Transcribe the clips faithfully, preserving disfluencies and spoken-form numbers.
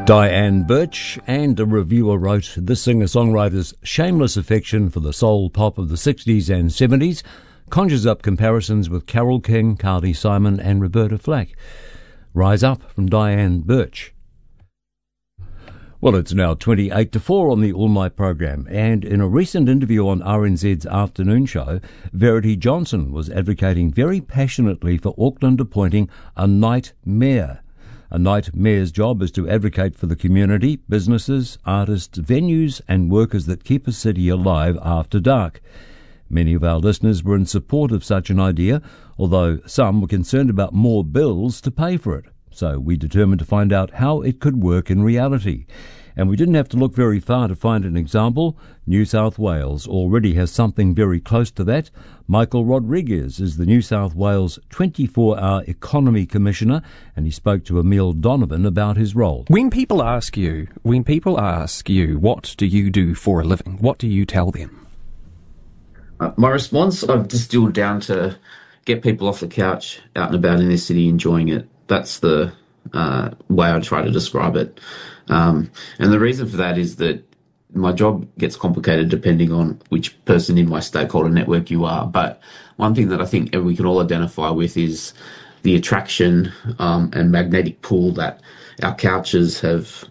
Diane Birch, and a reviewer wrote, this singer-songwriter's shameless affection for the soul pop of the sixties and seventies conjures up comparisons with Carole King, Carly Simon and Roberta Flack. Rise Up from Diane Birch. Well, it's now twenty-eight to four on the All Night program, and in a recent interview on R N Z's afternoon show, Verity Johnson was advocating very passionately for Auckland appointing a night mayor. A night mayor's job is to advocate for the community, businesses, artists, venues and workers that keep a city alive after dark. Many of our listeners were in support of such an idea, although some were concerned about more bills to pay for it. So we determined to find out how it could work in reality. And we didn't have to look very far to find an example. New South Wales already has something very close to that. Michael Rodriguez is the New South Wales twenty-four hour Economy Commissioner, and he spoke to Emile Donovan about his role. When people ask you, when people ask you, what do you do for a living? What do you tell them? Uh, my response, I've distilled down to get people off the couch, out and about in their city, enjoying it. That's the uh, way I try to describe it. Um, and the reason for that is that my job gets complicated depending on which person in my stakeholder network you are. But one thing that I think we can all identify with is the attraction um, and magnetic pull that our couches have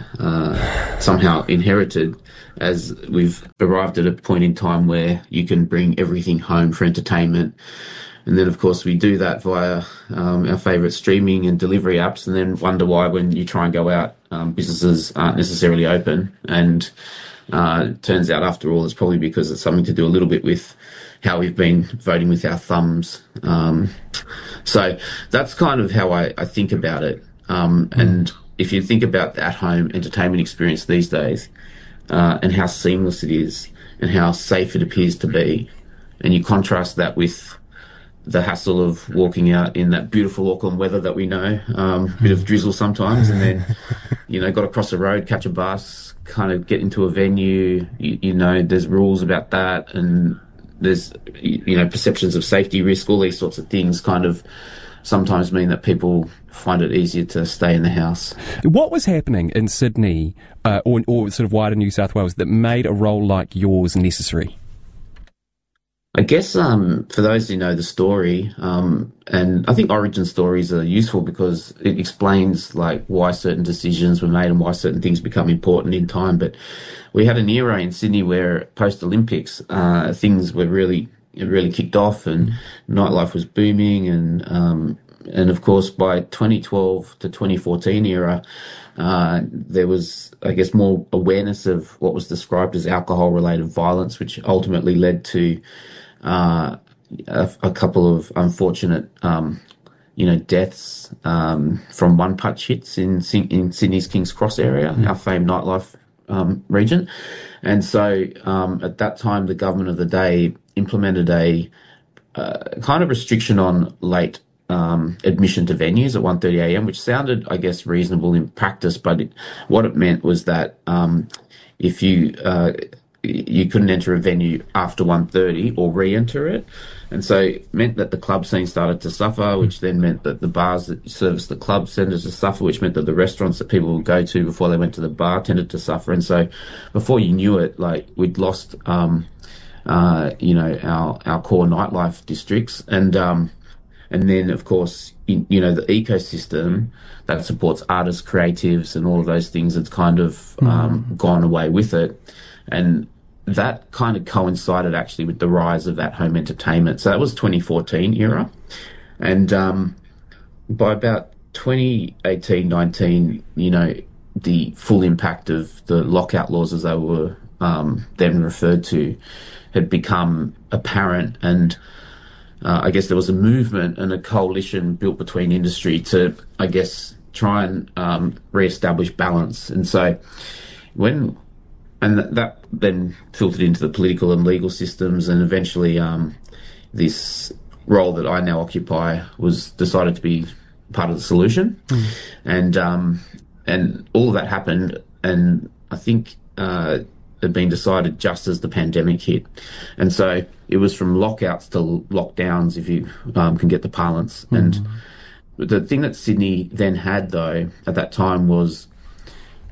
uh, somehow inherited, as we've arrived at a point in time where you can bring everything home for entertainment. And then, of course, we do that via um, our favourite streaming and delivery apps, and then wonder why when you try and go out, um, businesses aren't necessarily open. And uh, it turns out, after all, it's probably because it's something to do a little bit with how we've been voting with our thumbs. Um, so that's kind of how I, I think about it. Um, mm. And if you think about the at-home entertainment experience these days, uh, and how seamless it is and how safe it appears to be, and you contrast that with the hassle of walking out in that beautiful Auckland weather that we know, um, a bit of drizzle sometimes, and then, you know, got to cross the road, catch a bus, kind of get into a venue, you, you know, there's rules about that, and there's, you know, perceptions of safety risk, all these sorts of things kind of sometimes mean that people find it easier to stay in the house. What was happening in Sydney, uh, or, or sort of wider New South Wales, that made a role like yours necessary? I guess um, for those who know the story, um, and I think origin stories are useful because it explains like why certain decisions were made and why certain things become important in time. But we had an era in Sydney where post-Olympics, uh, things were really, it really kicked off, and nightlife was booming. And, um, and of course, by twenty twelve to twenty fourteen era, uh, there was, I guess, more awareness of what was described as alcohol-related violence, which ultimately led to Uh, a, a couple of unfortunate, um, you know, deaths um, from one punch hits in in Sydney's King's Cross area, mm. our famed nightlife um, region. And so um, at that time, the government of the day implemented a uh, kind of restriction on late um, admission to venues at one thirty a m, which sounded, I guess, reasonable in practice, but it, what it meant was that um, if you uh, you couldn't enter a venue after one thirty or re-enter it. And so it meant that the club scene started to suffer, which then meant that the bars that service the club tended to suffer, which meant that the restaurants that people would go to before they went to the bar tended to suffer. And so before you knew it, like, we'd lost, um, uh, you know, our, our core nightlife districts. And, um, and then, of course, you, you know, the ecosystem that supports artists, creatives, and all of those things, it's kind of um, mm. gone away with it. And that kind of coincided actually with the rise of at-home entertainment. So that was twenty fourteen era. And um, by about twenty eighteen, nineteen, you know, the full impact of the lockout laws, as they were um, then referred to, had become apparent. And uh, I guess there was a movement and a coalition built between industry to, I guess, try and um, re-establish balance. And so when... And that, that then filtered into the political and legal systems, and eventually um, this role that I now occupy was decided to be part of the solution. Mm. And um, and all of that happened, and I think uh, it had been decided just as the pandemic hit. And so it was from lockouts to lockdowns, if you um, can get the parlance. Mm. And the thing that Sydney then had, though, at that time was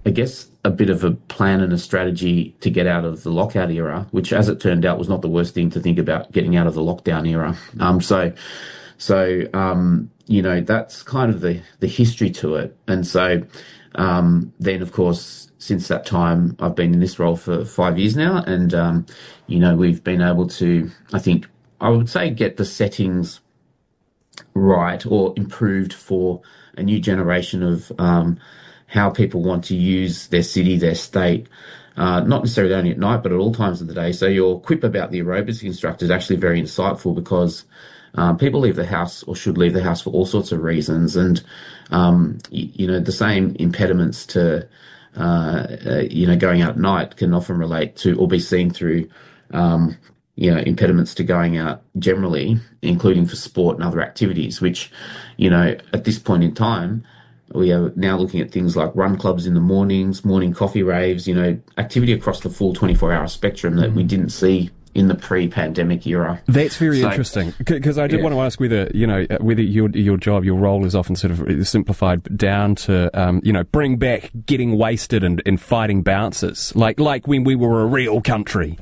I guess, a bit of a plan and a strategy to get out of the lockout era, which, as it turned out, was not the worst thing to think about getting out of the lockdown era. Um, so, so um, you know, that's kind of the the history to it. And so, um, then of course, since that time, I've been in this role for five years now, and um, you know, we've been able to, I think, I would say, get the settings right or improved for a new generation of um, how people want to use their city, their state, uh, not necessarily only at night, but at all times of the day. So your quip about the aerobics instructor is actually very insightful, because uh, people leave the house, or should leave the house, for all sorts of reasons. And, um, you, you know, the same impediments to, uh, uh, you know, going out at night can often relate to, or be seen through, um, you know, impediments to going out generally, including for sport and other activities, which, you know, at this point in time, we are now looking at things like run clubs in the mornings, morning coffee raves, you know, activity across the full twenty-four hour spectrum that we didn't see in the pre-pandemic era. That's very so, interesting, because I did yeah. want to ask whether, you know, whether your your job, your role is often sort of simplified down to, um, you know, bring back getting wasted and, and fighting bouncers, like like when we were a real country.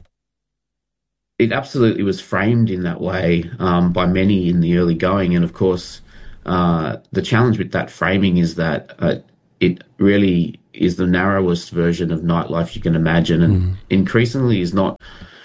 It absolutely was framed in that way um, by many in the early going, and of course, Uh, the challenge with that framing is that uh, it really is the narrowest version of nightlife you can imagine, and mm. increasingly is not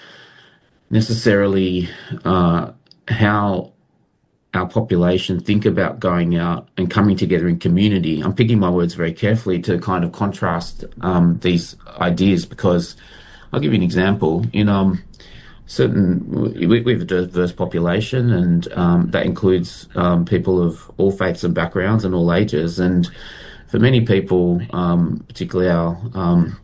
necessarily uh, how our population think about going out and coming together in community. I'm picking my words very carefully to kind of contrast um, these ideas, because I'll give you an example. In um, certain, we, we have a diverse population, and um, that includes um, people of all faiths and backgrounds and all ages. And for many people, um, particularly our um,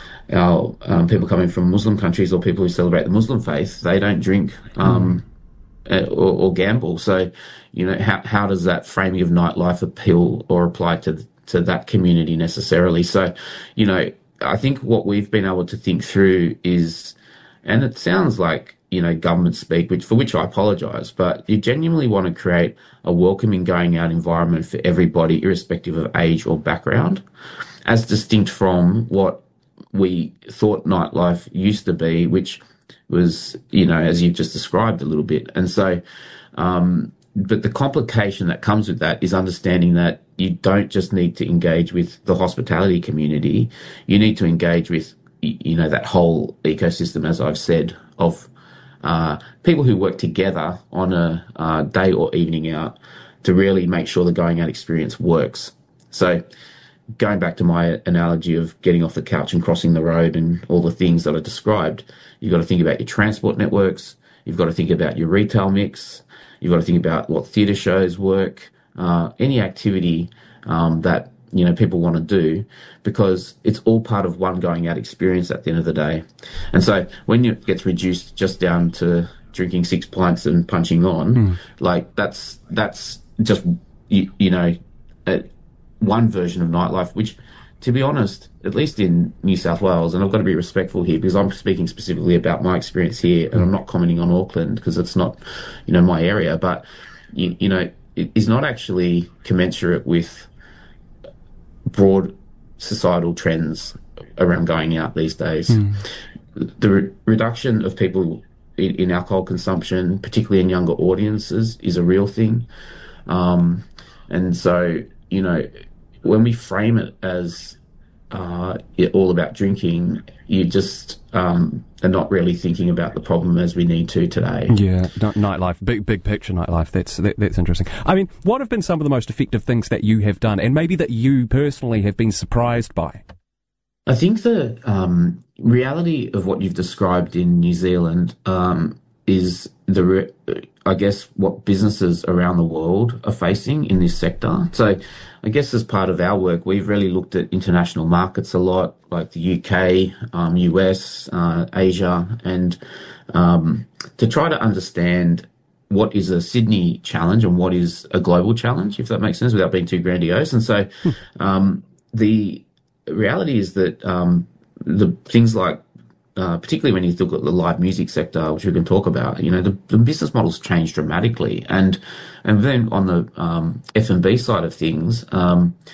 our um, people coming from Muslim countries, or people who celebrate the Muslim faith, they don't drink um, mm. or, or gamble. So, you know, how how does that framing of nightlife appeal or apply to to that community necessarily? So, you know, I think what we've been able to think through is, and it sounds like, you know, government speak, which for which I apologise, but you genuinely want to create a welcoming going out environment for everybody, irrespective of age or background, as distinct from what we thought nightlife used to be, which was, you know, as you've just described a little bit. And so, um, but the complication that comes with that is understanding that you don't just need to engage with the hospitality community, you need to engage with, you know, that whole ecosystem, as I've said, of uh, people who work together on a uh, day or evening out to really make sure the going out experience works. So going back to my analogy of getting off the couch and crossing the road and all the things that I described, you've got to think about your transport networks, you've got to think about your retail mix, you've got to think about what theatre shows work, uh, any activity um, that, you know, people want to do, because it's all part of one going out experience at the end of the day. And so when it gets reduced just down to drinking six pints and punching on, mm. like that's that's just, you, you know, a, one version of nightlife, which, to be honest, at least in New South Wales, and I've got to be respectful here because I'm speaking specifically about my experience here, and I'm not commenting on Auckland because it's not, you know, my area, but, you, you know, it is not actually commensurate with broad societal trends around going out these days. Mm. The re- reduction of people in, in alcohol consumption, particularly in younger audiences, is a real thing. Um, and so, you know, when we frame it as uh, it all about drinking, you just um, are not really thinking about the problem as we need to today. Yeah, nightlife, big big picture nightlife. That's that, that's interesting. I mean, what have been some of the most effective things that you have done, and maybe that you personally have been surprised by? I think the um, reality of what you've described in New Zealand um, is the, re- I guess, what businesses around the world are facing in this sector. So I guess as part of our work, we've really looked at international markets a lot, like the U K, um, U S, uh, Asia, and um, to try to understand what is a Sydney challenge and what is a global challenge, if that makes sense, without being too grandiose. And so um, the reality is that um, the things like, Uh, particularly when you look at the live music sector, which we can talk about, you know, the, the business models change dramatically. And and then on the um, F and B side of things, um,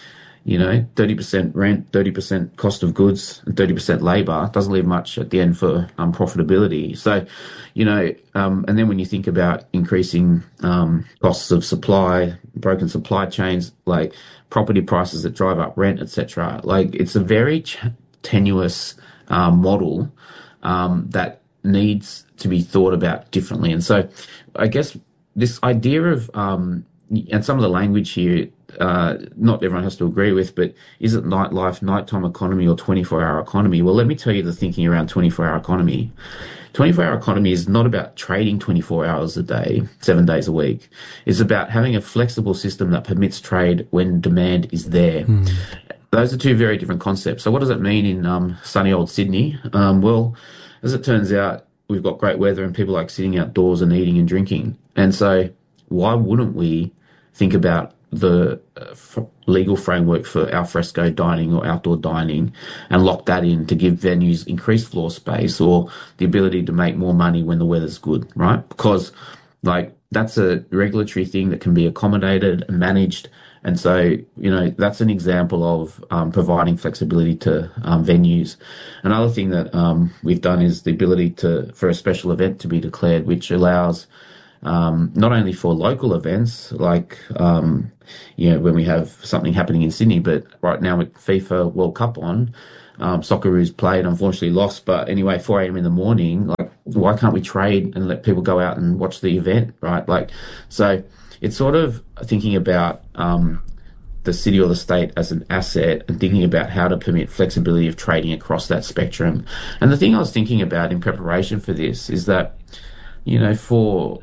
you know, thirty percent rent, thirty percent cost of goods, and thirty percent labour. Doesn't leave much at the end for um, profitability. So, you know, um, and then when you think about increasing um, costs of supply, broken supply chains, like property prices that drive up rent, et cetera, like it's a very ch- tenuous um, model um, that needs to be thought about differently. And so I guess this idea of, um, and some of the language here, uh, not everyone has to agree with, but is it nightlife, nighttime economy, or twenty-four hour economy? Well, let me tell you the thinking around twenty-four hour economy. twenty-four hour economy is not about trading twenty-four hours a day, seven days a week. It's about having a flexible system that permits trade when demand is there. Mm. Those are two very different concepts. So what does it mean in um, sunny old Sydney? Um, well, as it turns out, we've got great weather and people like sitting outdoors and eating and drinking. And so why wouldn't we think about the uh, f- legal framework for al fresco dining or outdoor dining and lock that in to give venues increased floor space or the ability to make more money when the weather's good, right? Because like that's a regulatory thing that can be accommodated and managed. And so, you know, that's an example of um, providing flexibility to um, venues. Another thing that um, we've done is the ability to for a special event to be declared, which allows um, not only for local events, like, um, you know, when we have something happening in Sydney, but right now with FIFA World Cup on, um, Socceroos played, unfortunately lost, but anyway, four a.m. in the morning, like, why can't we trade and let people go out and watch the event, right? Like, so it's sort of thinking about um, the city or the state as an asset and thinking about how to permit flexibility of trading across that spectrum. And the thing I was thinking about in preparation for this is that, you know, for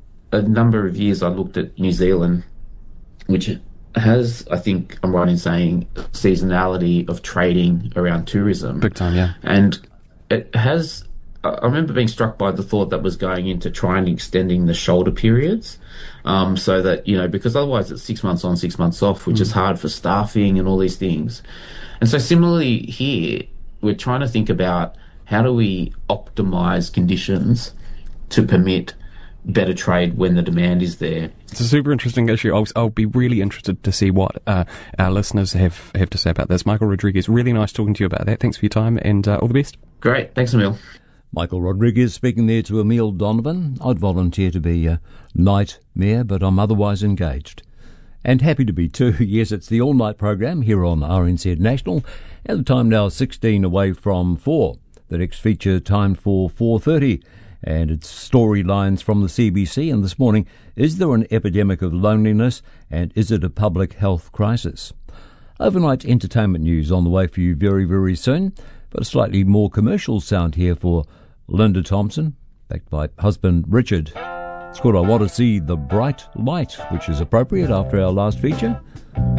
a number of years I looked at New Zealand, which has, I think I'm right in saying, seasonality of trading around tourism. Big time, yeah. And it has, I remember being struck by the thought that was going into trying and extending the shoulder periods. Um, so that, you know, because otherwise it's six months on, six months off, which mm. is hard for staffing and all these things. And so similarly here, we're trying to think about how do we optimize conditions to permit better trade when the demand is there. It's a super interesting issue. I'll, I'll be really interested to see what uh, our listeners have, have to say about this. Michael Rodriguez, really nice talking to you about that. Thanks for your time and uh, all the best. Great. Thanks, Emil. Michael Rodriguez speaking there to Emil Donovan. I'd volunteer to be a night mayor, but I'm otherwise engaged. And happy to be too. Yes, it's the all-night program here on R N Z National. At the time now, sixteen away from four. The next feature timed for four thirty. And it's storylines from the C B C. And this morning, is there an epidemic of loneliness and is it a public health crisis? Overnight entertainment news on the way for you very, very soon. But a slightly more commercial sound here for Linda Thompson, backed by husband Richard. It's called I Want to See the Bright Light, which is appropriate after our last feature.